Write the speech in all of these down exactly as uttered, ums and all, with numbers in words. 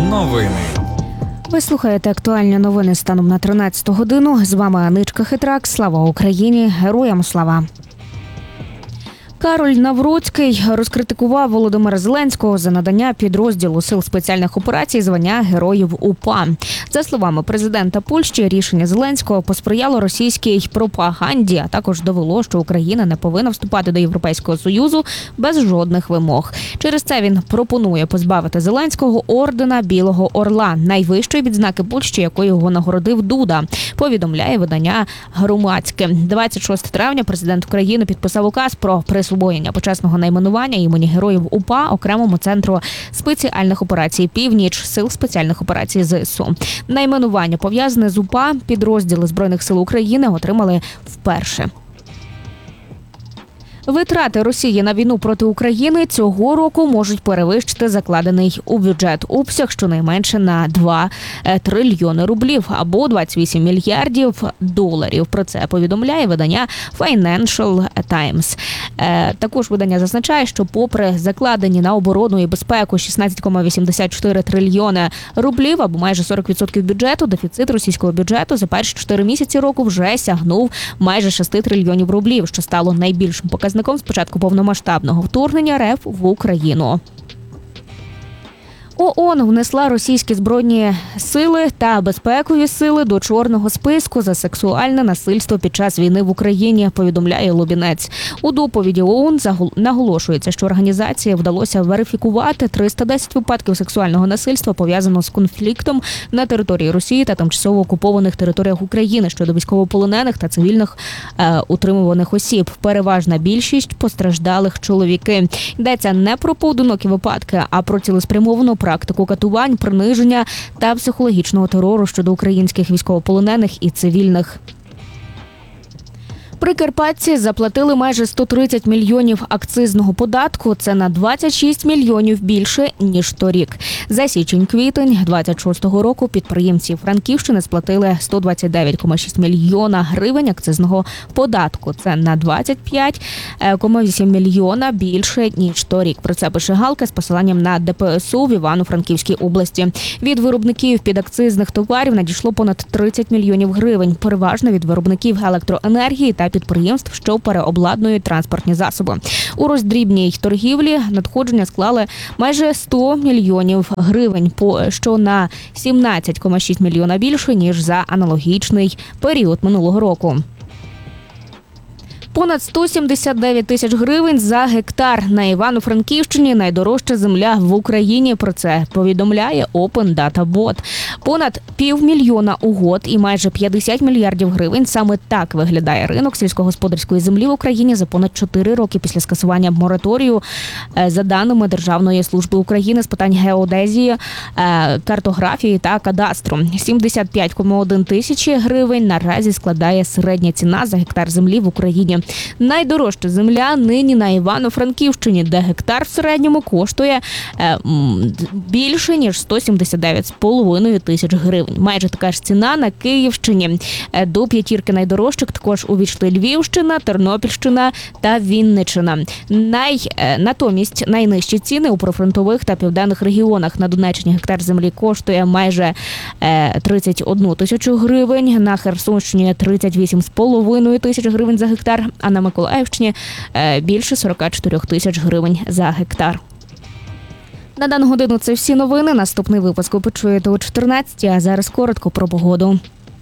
Новини. Ви слухаєте актуальні новини станом на тринадцяту годину. З вами Аничка Хитрак. Слава Україні! Героям слава! Кароль Навроцький розкритикував Володимира Зеленського за надання підрозділу Сил спеціальних операцій звання Героїв УПА. За словами президента Польщі, рішення Зеленського посприяло російській пропаганді, а також довело, що Україна не повинна вступати до Європейського Союзу без жодних вимог. Через це він пропонує позбавити Зеленського ордена Білого Орла, найвищої відзнаки Польщі, якою його нагородив Дуда, повідомляє видання «Громадське». двадцять шостого травня президент України підписав указ про присвоєння почесного найменування імені Героїв УПА окремому центру спеціальних операцій «Північ» Сил спеціальних операцій ЗСУ. Найменування пов'язане з УПА підрозділи Збройних сил України отримали вперше. Витрати Росії на війну проти України цього року можуть перевищити закладений у бюджет обсяг щонайменше на два трильйони рублів або двадцять вісім мільярдів доларів. Про це повідомляє видання Financial Times. Також видання зазначає, що попри закладені на оборону і безпеку шістнадцять цілих вісімдесят чотири трильйони рублів або майже сорок відсотків бюджету, дефіцит російського бюджету за перші чотири місяці року вже сягнув майже шість трильйонів рублів, що стало найбільшим показником з початку повномасштабного вторгнення РФ в Україну. ООН внесла російські збройні сили та безпекові сили до чорного списку за сексуальне насильство під час війни в Україні, повідомляє Лубінець. У доповіді ООН наголошується, що організації вдалося верифікувати триста десять випадків сексуального насильства, пов'язаного з конфліктом на території Росії та тимчасово окупованих територіях України щодо військовополонених та цивільних е, утримуваних осіб. Переважна більшість постраждалих чоловіки. Йдеться не про поодинокі випадки, а про цілеспрямовану практику катувань, приниження та психологічного терору щодо українських військовополонених і цивільних. Прикарпатці заплатили майже сто тридцять мільйонів акцизного податку. Це на двадцять шість мільйонів більше, ніж торік. За січень-квітень двадцять шостого року підприємці Франківщини сплатили сто двадцять дев'ять цілих шість десятих гривень акцизного податку. Це на двадцять п'ять цілих вісім мільйона більше, ніж торік. Про це пише Галка з посиланням на ДПСУ в Івано-Франківській області. Від виробників підакцизних товарів надійшло понад тридцять мільйонів гривень. Переважно від виробників електроенергії та підприємств, що переобладнують транспортні засоби. У роздрібній торгівлі надходження склали майже сто мільйонів гривень, що на сімнадцять цілих шість мільйона більше, ніж за аналогічний період минулого року. Понад сто сімдесят дев'ять тисяч гривень за гектар. На Івано-Франківщині найдорожча земля в Україні. Про це повідомляє Open Data Bot. Понад півмільйона угод і майже п'ятдесят мільярдів гривень. Саме так виглядає ринок сільськогосподарської землі в Україні за понад чотири роки після скасування мораторію, за даними Державної служби України з питань геодезії, картографії та кадастру. сімдесят п'ять цілих одна тисячі гривень наразі складає середня ціна за гектар землі в Україні. Найдорожча земля нині на Івано-Франківщині, де гектар в середньому коштує е, більше, ніж сто сімдесят дев'ять цілих п'ять тисяч гривень. Майже така ж ціна на Київщині. Е, до п'ятірки найдорожчих також увійшли Львівщина, Тернопільщина та Вінниччина. Най, е, натомість найнижчі ціни у прифронтових та південних регіонах. На Донеччині гектар землі коштує майже е, тридцять одну тисячу гривень, на Херсонщині тридцять вісім цілих п'ять тисяч гривень за гектар, а на Миколаївщині більше сорок чотири тисяч гривень за гектар. На дану годину це всі новини. Наступний випуск ви почуєте о чотирнадцятій, а зараз коротко про погоду.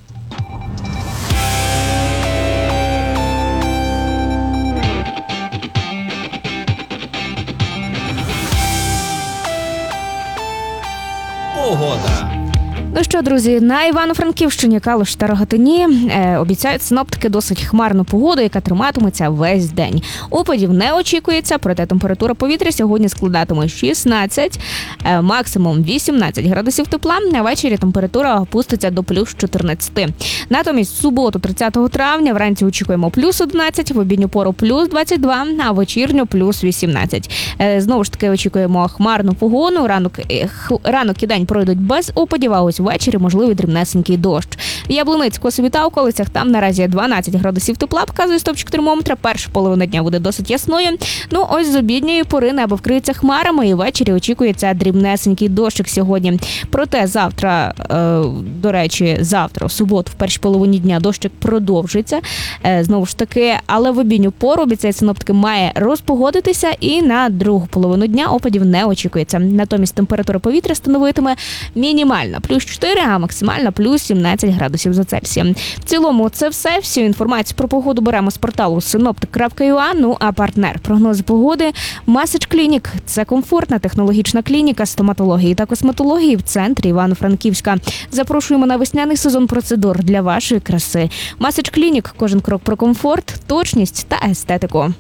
Погода. Ну що, друзі, на Івано-Франківщині, Калуш та Рогатині е, обіцяють синоптики досить хмарну погоду, яка триматиметься весь день. Опадів не очікується, проте температура повітря сьогодні складатиме шістнадцять, е, максимум вісімнадцять градусів тепла, а ввечері температура опуститься до плюс чотирнадцять. Натомість в суботу, тридцятого травня, вранці очікуємо плюс одинадцять, в обідню пору плюс двадцять два, а вечірню плюс вісімнадцять. Е, знову ж таки очікуємо хмарну погоду, ранок, е, х, ранок і день пройдуть без опадів, а ось ввечері можливий дрібнесенький дощ. Яблуницько, собі та околицях, там наразі дванадцять градусів тепла, показує стопчик термометра. Перша половина дня буде досить ясною. Ну, ось з обідньої пори небо вкриється хмарами і ввечері очікується дрібнесенький дощик сьогодні. Проте завтра, е, до речі, завтра, в суботу, в першій половині дня дощик продовжиться. Е, знову ж таки, але в обідню пору, обіцяє синоптики, має розпогодитися і на другу половину дня опадів не очікується. Натомість температура повітря становитиме мінімальна плюс чотири, а максимальна плюс сімнадцять градусів за Цельсієм. В цілому це все. Всю інформацію про погоду беремо з порталу синоптик крапка ю а. Ну а партнер прогнозу погоди Масич Клінік. Це комфортна технологічна клініка стоматології та косметології в центрі Івано-Франківська. Запрошуємо на весняний сезон процедур для вашої краси. Масич Клінік. Кожен крок про комфорт, точність та естетику.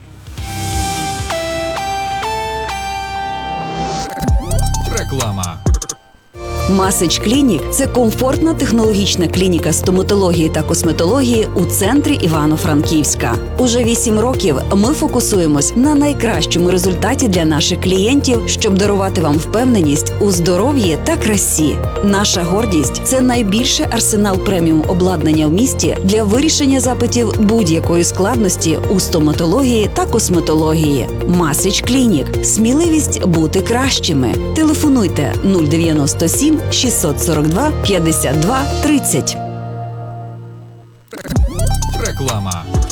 Реклама. Масич Клінік – це комфортна технологічна клініка стоматології та косметології у центрі Івано-Франківська. Уже вісім років ми фокусуємось на найкращому результаті для наших клієнтів, щоб дарувати вам впевненість у здоров'ї та красі. Наша гордість – це найбільший арсенал преміум обладнання в місті для вирішення запитів будь-якої складності у стоматології та косметології. Масич Клінік – сміливість бути кращими. Телефонуйте нуль дев'яносто сім шістсот сорок два п'ятдесят два тридцять. Реклама.